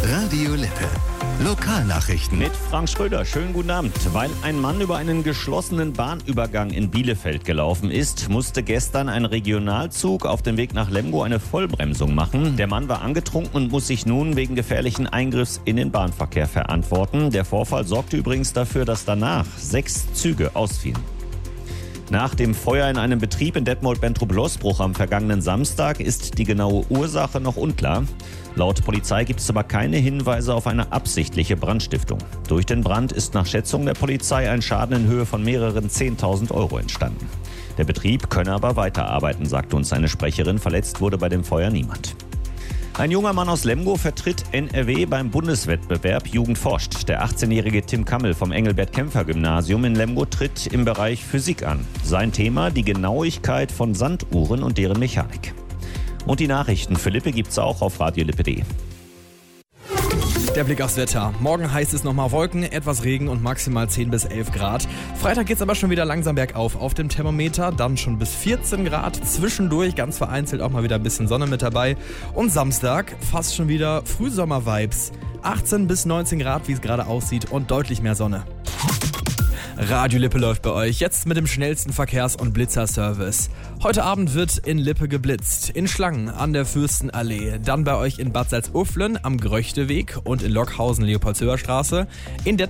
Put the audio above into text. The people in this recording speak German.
Radio Lippe. Lokalnachrichten. Mit Frank Schröder. Schönen guten Abend. Weil ein Mann über einen geschlossenen Bahnübergang in Bielefeld gelaufen ist, musste gestern ein Regionalzug auf dem Weg nach Lemgo eine Vollbremsung machen. Der Mann war angetrunken und muss sich nun wegen gefährlichen Eingriffs in den Bahnverkehr verantworten. Der Vorfall sorgte übrigens dafür, dass danach 6 Züge ausfielen. Nach dem Feuer in einem Betrieb in Detmold-Bentrup-Losbruch am vergangenen Samstag ist die genaue Ursache noch unklar. Laut Polizei gibt es aber keine Hinweise auf eine absichtliche Brandstiftung. Durch den Brand ist nach Schätzung der Polizei ein Schaden in Höhe von mehreren 10.000 Euro entstanden. Der Betrieb könne aber weiterarbeiten, sagte uns eine Sprecherin. Verletzt wurde bei dem Feuer niemand. Ein junger Mann aus Lemgo vertritt NRW beim Bundeswettbewerb Jugend forscht. Der 18-jährige Tim Kammel vom Engelbert-Kämpfer-Gymnasium in Lemgo tritt im Bereich Physik an. Sein Thema: die Genauigkeit von Sanduhren und deren Mechanik. Und die Nachrichten für Lippe gibt's auch auf radiolippe.de. Der Blick aufs Wetter. Morgen heißt es nochmal Wolken, etwas Regen und maximal 10 bis 11 Grad. Freitag geht's aber schon wieder langsam bergauf auf dem Thermometer, dann schon bis 14 Grad. Zwischendurch ganz vereinzelt auch mal wieder ein bisschen Sonne mit dabei. Und Samstag fast schon wieder Frühsommer-Vibes. 18 bis 19 Grad, wie es gerade aussieht, und deutlich mehr Sonne. Radio Lippe läuft bei euch, jetzt mit dem schnellsten Verkehrs- und Blitzerservice. Heute Abend wird in Lippe geblitzt, in Schlangen an der Fürstenallee, dann bei euch in Bad Salzuflen am Gröchteweg und in Lockhausen Leopoldshöher Straße, in